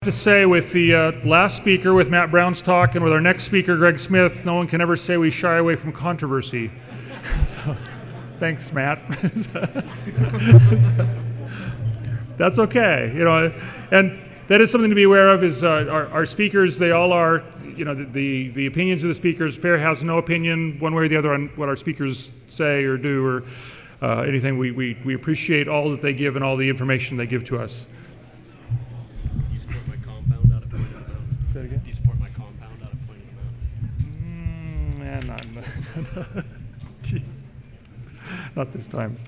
To say with the last speaker, with Matt Brown's talk, and with our next speaker, Greg Smith, no one can ever say we shy away from controversy. So, thanks, Matt. That's okay, and that is something to be aware of. Is our speakers? They all are, the opinions of the speakers. FAIR has no opinion one way or the other on what our speakers say or do or anything. We appreciate all that they give and all the information they give to us. Do you support my compound out of point of amount? Not this time.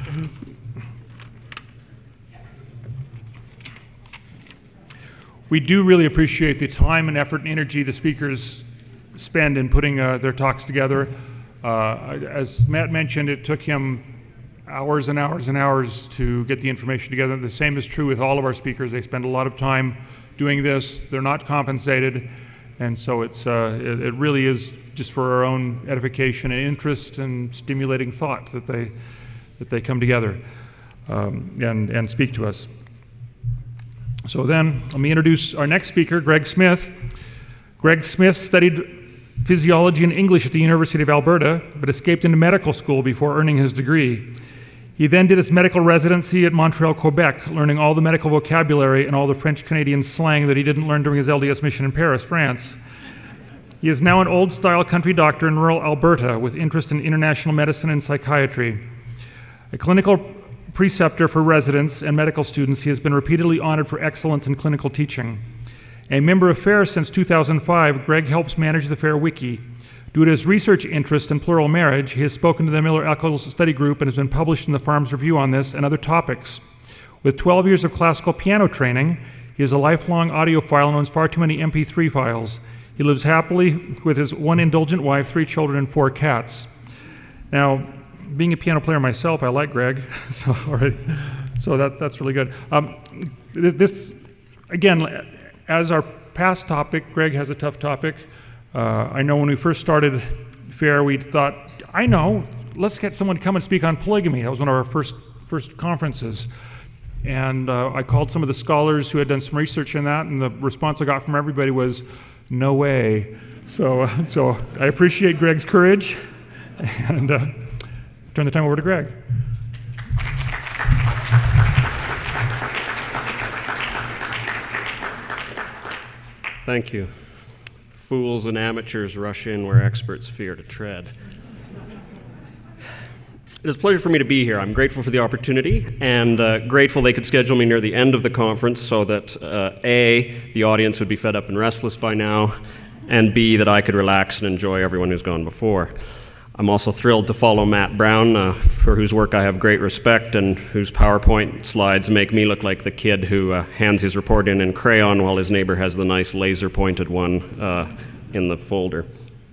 We do really appreciate the time and effort and energy the speakers spend in putting their talks together. As Matt mentioned, it took him hours and hours and hours to get the information together. The same is true with all of our speakers. They spend a lot of time doing this. They're not compensated, and so it really is just for our own edification and interest and stimulating thought that they come together and speak to us. So then, let me introduce our next speaker, Greg Smith. Greg Smith studied physiology and English at the University of Alberta, but escaped into medical school before earning his degree. He then did his medical residency at Montreal, Quebec, learning all the medical vocabulary and all the French-Canadian slang that he didn't learn during his LDS mission in Paris, France. He is now an old-style country doctor in rural Alberta with interest in international medicine and psychiatry. A clinical preceptor for residents and medical students, he has been repeatedly honored for excellence in clinical teaching. A member of FAIR since 2005, Greg helps manage the FAIR Wiki. Due to his research interest in plural marriage, he has spoken to the Miller-Eccles Study Group and has been published in the Farms Review on this and other topics. With 12 years of classical piano training, he is a lifelong audiophile and owns far too many MP3 files. He lives happily with his one indulgent wife, 3 children, and 4 cats. Now, being a piano player myself, I like Greg, so that's really good. This, again, as our past topic, Greg has a tough topic. I know when we first started FAIR, we thought, let's get someone to come and speak on polygamy. That was one of our first conferences. And I called some of the scholars who had done some research in that, and the response I got from everybody was, no way. So I appreciate Greg's courage, and turn the time over to Greg. Thank you. Fools and amateurs rush in where experts fear to tread. It is a pleasure for me to be here. I'm grateful for the opportunity and grateful they could schedule me near the end of the conference so that A, the audience would be fed up and restless by now, and B, that I could relax and enjoy everyone who's gone before. I'm also thrilled to follow Matt Brown, for whose work I have great respect and whose PowerPoint slides make me look like the kid who hands his report in crayon while his neighbor has the nice laser-pointed one in the folder.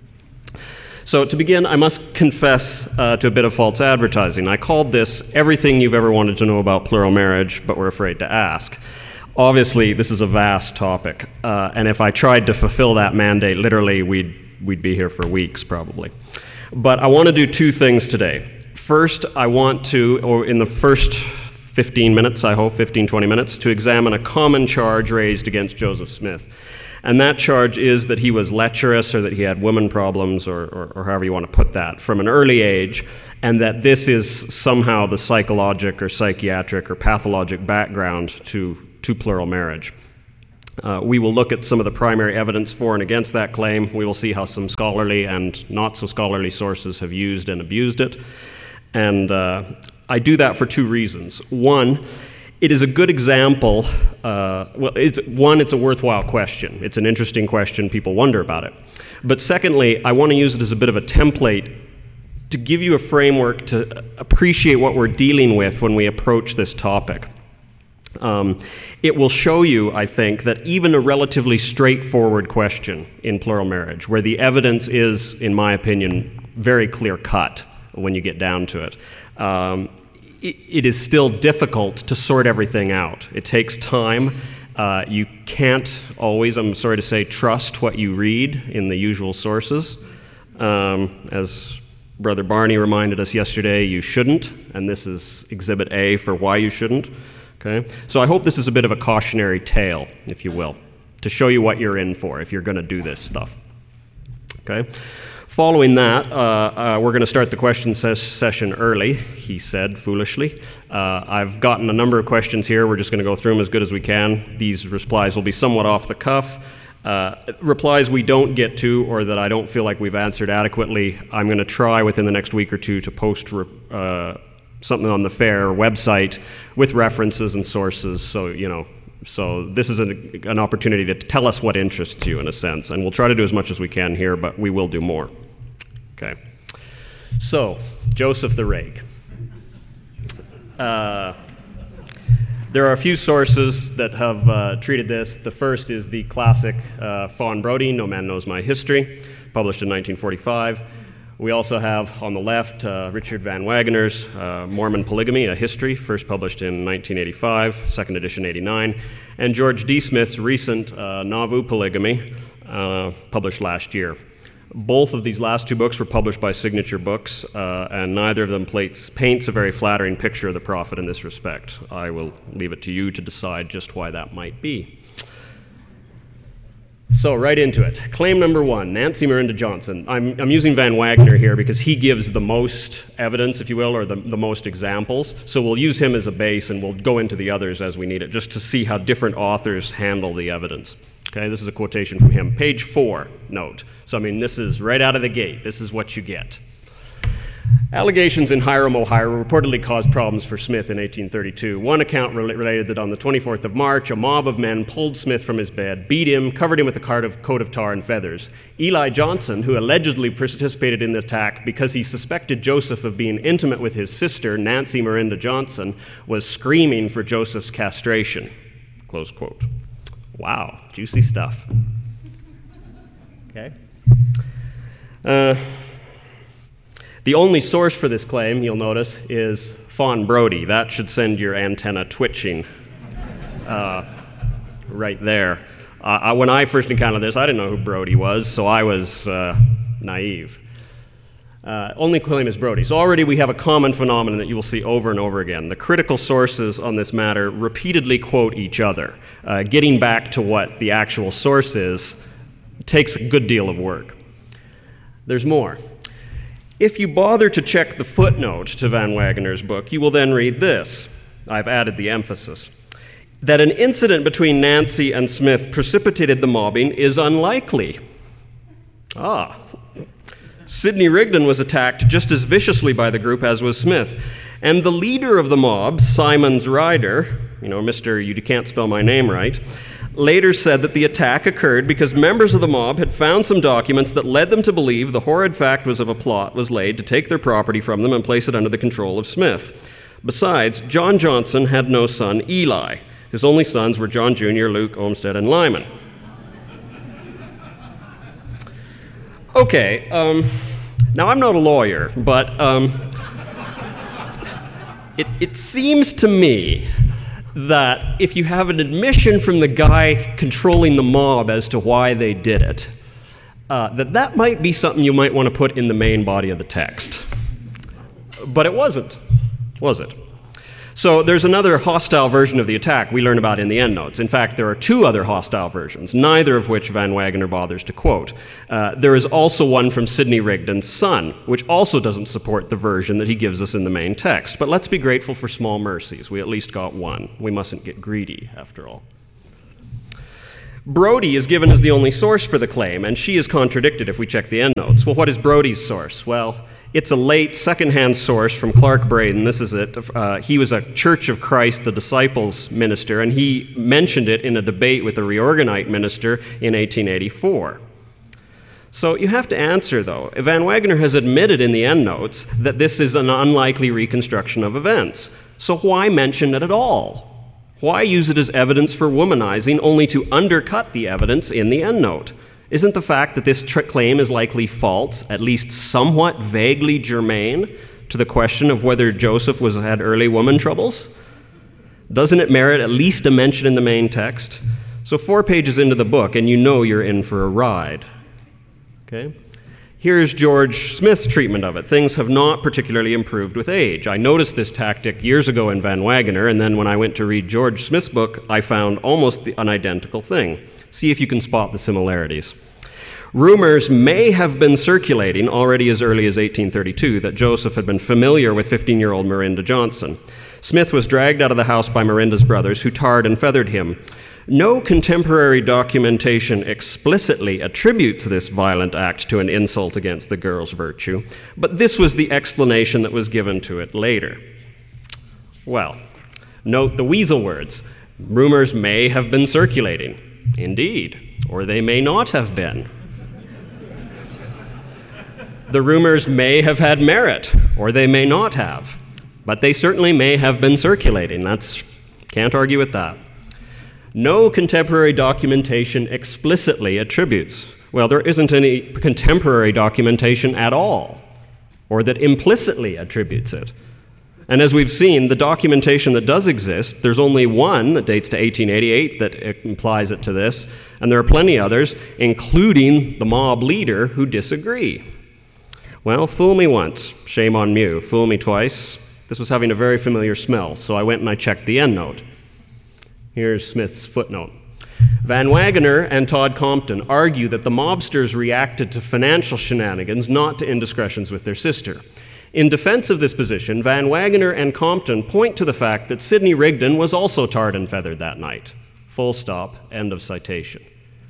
So to begin, I must confess to a bit of false advertising. I called this Everything You've Ever Wanted to Know About Plural Marriage, but Were Afraid to Ask. Obviously, this is a vast topic, and if I tried to fulfill that mandate, literally, we'd be here for weeks, probably. But I want to do 2 things today. First, I want to, or in the first 15 minutes, I hope, 15-20 minutes, to examine a common charge raised against Joseph Smith. And that charge is that he was lecherous, or that he had woman problems, or however you want to put that, from an early age, and that this is somehow the psychologic or psychiatric or pathologic background to plural marriage. We will look at some of the primary evidence for and against that claim. We will see how some scholarly and not so scholarly sources have used and abused it. And I do that for 2 reasons. One, it is a good example. It's a worthwhile question. It's an interesting question. People wonder about it. But secondly, I want to use it as a bit of a template to give you a framework to appreciate what we're dealing with when we approach this topic. It will show you, I think, that even a relatively straightforward question in plural marriage, where the evidence is, in my opinion, very clear-cut when you get down to it, it is still difficult to sort everything out. It takes time. You can't always, I'm sorry to say, trust what you read in the usual sources. As Brother Barney reminded us yesterday, you shouldn't, and this is Exhibit A for why you shouldn't. Okay? So I hope this is a bit of a cautionary tale, if you will, to show you what you're in for if you're going to do this stuff. Okay? Following that, we're going to start the question session early, he said foolishly. I've gotten a number of questions here. We're just going to go through them as good as we can. These replies will be somewhat off the cuff. Replies we don't get to or that I don't feel like we've answered adequately, I'm going to try within the next week or two to post something on the FAIR website with references and sources, so, you know, so this is an opportunity to tell us what interests you, in a sense, and we'll try to do as much as we can here, but we will do more. Okay. So, Joseph the Rake. There are a few sources that have treated this. The first is the classic Fawn Brodie, No Man Knows My History, published in 1945. We also have, on the left, Richard Van Wagoner's Mormon Polygamy, A History, first published in 1985, second edition 89, and George D. Smith's recent Nauvoo Polygamy, published last year. Both of these last two books were published by Signature Books, and neither of them paints a very flattering picture of the prophet in this respect. I will leave it to you to decide just why that might be. So, right into it. Claim number one, Nancy Miranda Johnson. I'm using Van Wagoner here because he gives the most evidence, if you will, or the most examples. So we'll use him as a base and we'll go into the others as we need it, just to see how different authors handle the evidence. Okay, this is a quotation from him. Page 4, note. So, I mean, this is right out of the gate. This is what you get. Allegations in Hiram, Ohio reportedly caused problems for Smith in 1832. One account related that on the 24th of March, a mob of men pulled Smith from his bed, beat him, covered him with a coat of tar and feathers. Eli Johnson, who allegedly participated in the attack because he suspected Joseph of being intimate with his sister, Nancy Miranda Johnson, was screaming for Joseph's castration. Close quote. Wow, juicy stuff. Okay. The only source for this claim, you'll notice, is Fawn Brodie. That should send your antenna twitching right there. When I first encountered this, I didn't know who Brodie was, so I was naive. Only claim is Brodie. So already we have a common phenomenon that you will see over and over again. The critical sources on this matter repeatedly quote each other. Getting back to what the actual source is takes a good deal of work. There's more. If you bother to check the footnote to Van Wagoner's book, you will then read this. I've added the emphasis. That an incident between Nancy and Smith precipitated the mobbing is unlikely. Sidney Rigdon was attacked just as viciously by the group as was Smith. And the leader of the mob, Simons Ryder, you know, Mr. You Can't Spell My Name Right, later said that the attack occurred because members of the mob had found some documents that led them to believe the horrid fact was of a plot was laid to take their property from them and place it under the control of Smith. Besides, John Johnson had no son, Eli. His only sons were John Jr., Luke, Olmsted, and Lyman. Okay, now I'm not a lawyer, but it seems to me that if you have an admission from the guy controlling the mob as to why they did it, that might be something you might want to put in the main body of the text. But it wasn't, was it? So there's another hostile version of the attack we learn about in the endnotes. In fact, there are two other hostile versions, neither of which Van Wagoner bothers to quote. There is also one from Sidney Rigdon's son, which also doesn't support the version that he gives us in the main text. But let's be grateful for small mercies. We at least got one. We mustn't get greedy, after all. Brodie is given as the only source for the claim, and she is contradicted if we check the endnotes. Well, what is Brodie's source? Well, it's a late second-hand source from Clark Braden. This is it. He was a Church of Christ, the Disciples minister, and he mentioned it in a debate with a Reorganite minister in 1884. So you have to answer, though. Van Wagoner has admitted in the endnotes that this is an unlikely reconstruction of events. So why mention it at all? Why use it as evidence for womanizing only to undercut the evidence in the endnote? Isn't the fact that this claim is likely false at least somewhat vaguely germane to the question of whether Joseph had early woman troubles? Doesn't it merit at least a mention in the main text? So 4 pages into the book, and you know you're in for a ride. Okay? Here's George Smith's treatment of it. Things have not particularly improved with age. I noticed this tactic years ago in Van Wagoner, and then when I went to read George Smith's book, I found almost an identical thing. See if you can spot the similarities. Rumors may have been circulating already as early as 1832 that Joseph had been familiar with 15-year-old Marinda Johnson. Smith was dragged out of the house by Marinda's brothers, who tarred and feathered him. No contemporary documentation explicitly attributes this violent act to an insult against the girl's virtue, but this was the explanation that was given to it later. Well, note the weasel words. Rumors may have been circulating. Indeed, or they may not have been. The rumors may have had merit, or they may not have, but they certainly may have been circulating. Can't argue with that. No contemporary documentation explicitly attributes. Well, there isn't any contemporary documentation at all, or that implicitly attributes it. And as we've seen, the documentation that does exist, there's only one that dates to 1888 that implies it to this, and there are plenty others, including the mob leader, who disagree. Well, fool me once, shame on you. Fool me twice. This was having a very familiar smell, so I went and I checked the endnote. Here's Smith's footnote. Van Wagoner and Todd Compton argue that the mobsters reacted to financial shenanigans, not to indiscretions with their sister. In defense of this position, Van Wagoner and Compton point to the fact that Sidney Rigdon was also tarred and feathered that night. Full stop, end of citation.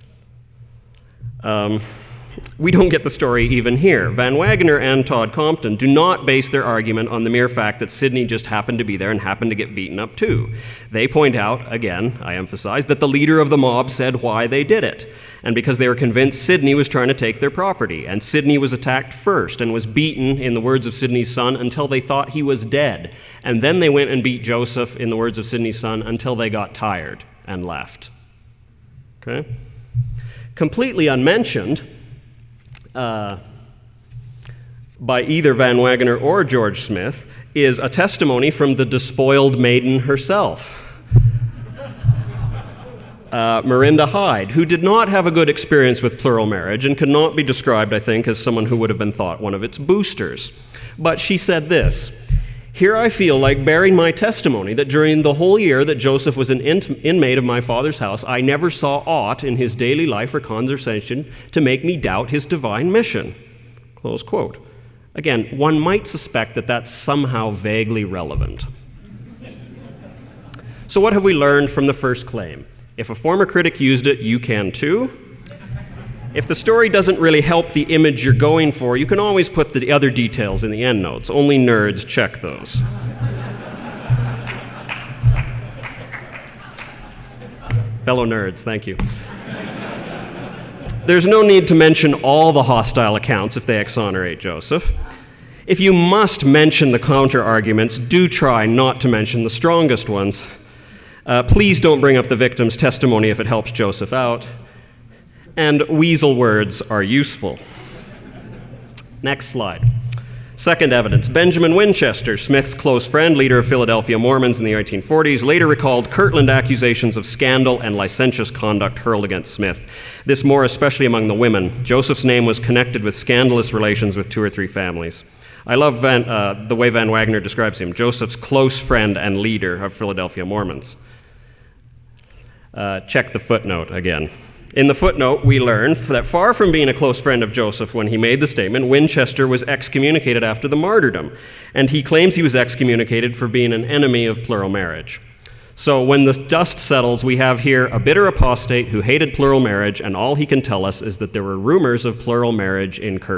We don't get the story even here. Van Wagoner and Todd Compton do not base their argument on the mere fact that Sidney just happened to be there and happened to get beaten up too. They point out, again, I emphasize, that the leader of the mob said why they did it, and because they were convinced Sidney was trying to take their property, and Sidney was attacked first and was beaten, in the words of Sidney's son, until they thought he was dead. And then they went and beat Joseph, in the words of Sidney's son, until they got tired and left. Okay? Completely unmentioned by either Van Wagoner or George Smith is a testimony from the despoiled maiden herself, Marinda Hyde, who did not have a good experience with plural marriage and could not be described, I think, as someone who would have been thought one of its boosters. But she said this: "Here I feel like bearing my testimony that during the whole year that Joseph was an inmate of my father's house, I never saw aught in his daily life or conversation to make me doubt his divine mission." Close quote. Again, one might suspect that that's somehow vaguely relevant. So what have we learned from the first claim? If a former critic used it, you can too. If the story doesn't really help the image you're going for, you can always put the other details in the endnotes. Only nerds check those. Fellow nerds, thank you. There's no need to mention all the hostile accounts if they exonerate Joseph. If you must mention the counter-arguments, do try not to mention the strongest ones. Please don't bring up the victim's testimony if it helps Joseph out. And weasel words are useful. Next slide. Second evidence. Benjamin Winchester, Smith's close friend, leader of Philadelphia Mormons in the 1840s, later recalled Kirtland accusations of scandal and licentious conduct hurled against Smith. This more especially among the women. Joseph's name was connected with scandalous relations with 2 or 3 families. I love the way Van Wagoner describes him, Joseph's close friend and leader of Philadelphia Mormons. Check the footnote again. In the footnote, we learn that far from being a close friend of Joseph when he made the statement, Winchester was excommunicated after the martyrdom, and he claims he was excommunicated for being an enemy of plural marriage. So when the dust settles, we have here a bitter apostate who hated plural marriage, and all he can tell us is that there were rumors of plural marriage in Kirtland.